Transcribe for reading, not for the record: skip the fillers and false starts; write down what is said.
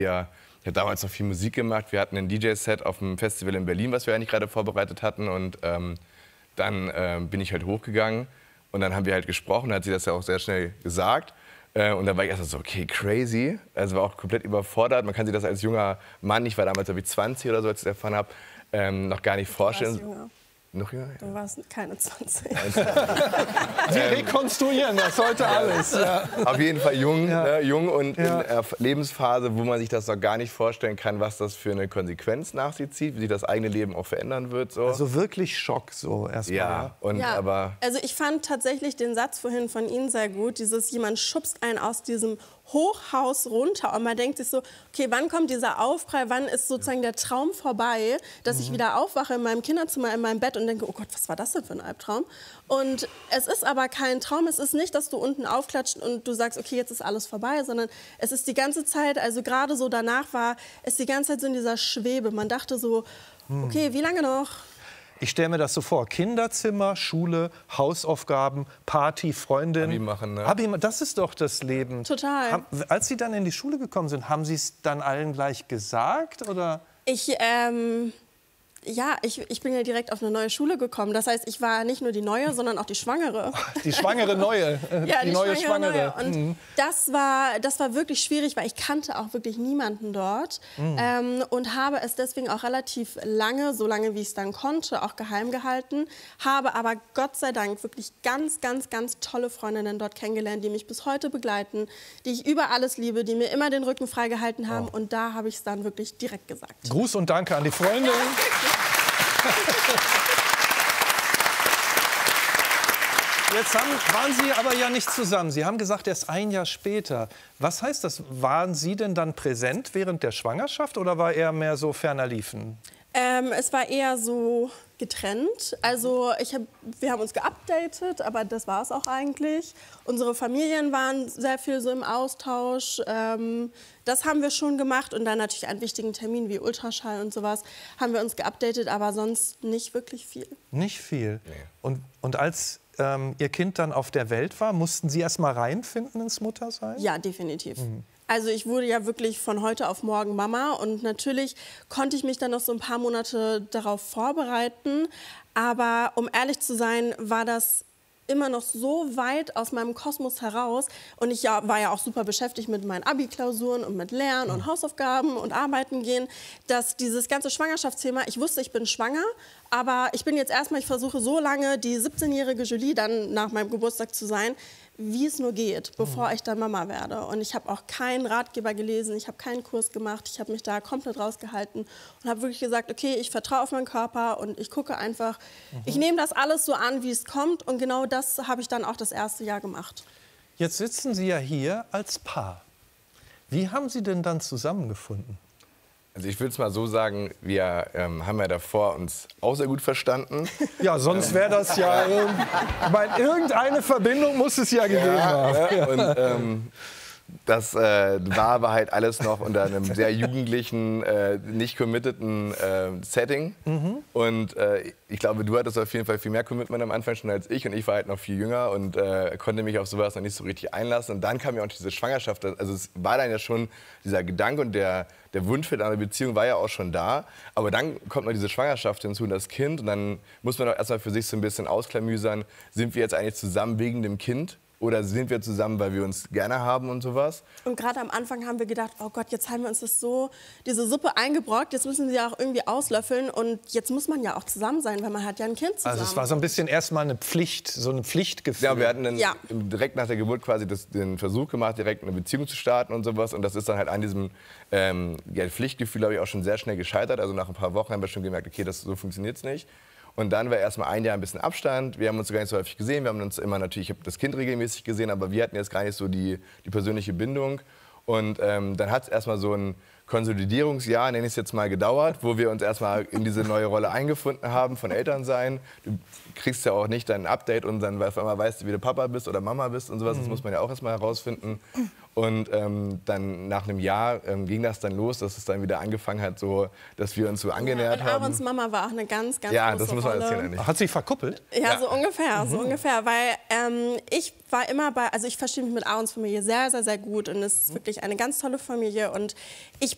Ja, ich habe damals noch viel Musik gemacht. Wir hatten ein DJ-Set auf dem Festival in Berlin, was wir eigentlich gerade vorbereitet hatten. Und dann bin ich halt hochgegangen und dann haben wir halt gesprochen. Dann hat sie das ja auch sehr schnell gesagt. Und dann war ich erst so, okay, crazy. Also war auch komplett überfordert. Man kann sich das als junger Mann, ich war damals glaube ich 20 oder so, als ich das erfahren habe, noch gar nicht vorstellen. Du warst jünger. Noch jünger? Du warst keine 20. Wir rekonstruieren das heute alles. Ja. Auf jeden Fall jung, jung und in einer Lebensphase, wo man sich das noch gar nicht vorstellen kann, was das für eine Konsequenz nach sich zieht, wie sich das eigene Leben auch verändern wird. So. Also wirklich Schock so erstmal. Ja, und aber... Also ich fand tatsächlich den Satz vorhin von Ihnen sehr gut, dieses jemand schubst einen aus diesem Hochhaus runter und man denkt sich so, okay, wann kommt dieser Aufprall, wann ist sozusagen der Traum vorbei, dass ich wieder aufwache in meinem Kinderzimmer, in meinem Bett und denke, oh Gott, was war das denn für ein Albtraum? Und es ist aber kein Traum, es ist nicht, dass du unten aufklatscht und du sagst, okay, jetzt ist alles vorbei, sondern es ist die ganze Zeit, also gerade so danach war es die ganze Zeit so in dieser Schwebe. Man dachte so, okay, wie lange noch? Ich stelle mir das so vor, Kinderzimmer, Schule, Hausaufgaben, Party, Freundin. Abi machen, ne? Abi, das ist doch das Leben. Total. Als Sie dann in die Schule gekommen sind, haben Sie es dann allen gleich gesagt, oder? Ich bin ja direkt auf eine neue Schule gekommen. Das heißt, ich war nicht nur die Neue, sondern auch die Schwangere. Die schwangere Neue. Ja, die neue Schwangere. Und das war wirklich schwierig, weil ich kannte auch wirklich niemanden dort. Und habe es deswegen auch relativ lange, so lange wie ich es dann konnte, auch geheim gehalten. Habe aber Gott sei Dank wirklich ganz, ganz, ganz tolle Freundinnen dort kennengelernt, die mich bis heute begleiten, die ich über alles liebe, die mir immer den Rücken freigehalten haben. Und da habe ich es dann wirklich direkt gesagt. Gruß und Danke an die Freundin. Jetzt waren Sie aber ja nicht zusammen. Sie haben gesagt, erst ein Jahr später. Was heißt das? Waren Sie denn dann präsent während der Schwangerschaft oder war er mehr so ferner liefen? Es war eher so getrennt. Also wir haben uns geupdatet, aber das war es auch eigentlich. Unsere Familien waren sehr viel so im Austausch. Das haben wir schon gemacht. Und dann natürlich an wichtigen Terminen wie Ultraschall und sowas haben wir uns geupdatet, aber sonst nicht wirklich viel. Nicht viel? Nee. Und als Ihr Kind dann auf der Welt war, mussten Sie erst mal reinfinden ins Muttersein? Ja, definitiv. Also ich wurde ja wirklich von heute auf morgen Mama und natürlich konnte ich mich dann noch so ein paar Monate darauf vorbereiten. Aber um ehrlich zu sein, war das immer noch so weit aus meinem Kosmos heraus. Und ich war ja auch super beschäftigt mit meinen Abi-Klausuren und mit Lernen und Hausaufgaben und Arbeiten gehen, dass dieses ganze Schwangerschaftsthema, ich wusste, ich bin schwanger, aber ich bin jetzt erstmal, ich versuche so lange die 17-jährige Julie dann nach meinem Geburtstag zu sein, wie es nur geht, bevor ich dann Mama werde. Und ich habe auch keinen Ratgeber gelesen, ich habe keinen Kurs gemacht, ich habe mich da komplett rausgehalten und habe wirklich gesagt, okay, ich vertraue auf meinen Körper und ich gucke einfach, ich nehme das alles so an, wie es kommt. Und genau das habe ich dann auch das erste Jahr gemacht. Jetzt sitzen Sie ja hier als Paar. Wie haben Sie denn dann zusammengefunden? Also ich würde es mal so sagen, wir haben ja davor uns auch sehr gut verstanden. Ja, sonst wäre das ja... Ich meine, irgendeine Verbindung muss es ja gegeben haben. Ja. Und das war aber halt alles noch unter einem sehr jugendlichen, nicht committeden Setting. Und ich glaube, du hattest auf jeden Fall viel mehr Commitment am Anfang schon als ich. Und ich war halt noch viel jünger und konnte mich auf sowas noch nicht so richtig einlassen. Und dann kam ja auch diese Schwangerschaft. Also es war dann ja schon dieser Gedanke und der Wunsch für eine Beziehung war ja auch schon da. Aber dann kommt noch diese Schwangerschaft hinzu und das Kind. Und dann muss man auch erstmal für sich so ein bisschen ausklamüsern, sind wir jetzt eigentlich zusammen wegen dem Kind? Oder sind wir zusammen, weil wir uns gerne haben und sowas? Und gerade am Anfang haben wir gedacht, oh Gott, jetzt haben wir uns das so, diese Suppe eingebrockt, jetzt müssen sie ja auch irgendwie auslöffeln und jetzt muss man ja auch zusammen sein, weil man hat ja ein Kind zusammen. Also es war so ein bisschen erstmal eine Pflicht, so ein Pflichtgefühl. Ja, wir hatten dann direkt nach der Geburt quasi den Versuch gemacht, direkt eine Beziehung zu starten und sowas. Und das ist dann halt an diesem Pflichtgefühl, glaube ich, auch schon sehr schnell gescheitert. Also nach ein paar Wochen haben wir schon gemerkt, okay, so funktioniert es nicht. Und dann war erstmal ein Jahr ein bisschen Abstand. Wir haben uns gar nicht so häufig gesehen. Wir haben uns immer natürlich, ich habe das Kind regelmäßig gesehen, aber wir hatten jetzt gar nicht so die persönliche Bindung. Und dann hat es erstmal so ein Konsolidierungsjahr, nenne ich es jetzt mal, gedauert, wo wir uns erstmal in diese neue Rolle eingefunden haben von Elternsein. Du kriegst ja auch nicht dein Update und dann auf einmal weißt du, wie du Papa bist oder Mama bist und sowas. Das muss man ja auch erstmal herausfinden. Und dann nach einem Jahr ging das dann los, dass es dann wieder angefangen hat, so, dass wir uns so angenähert haben. Aarons Mama war auch eine ganz, ganz ja, große das muss man Rolle. erzählen eigentlich. Hat sie verkuppelt? Ja, so ungefähr, weil ich war immer also ich verstehe mich mit Aarons Familie sehr, sehr, sehr gut und es ist wirklich eine ganz tolle Familie und ich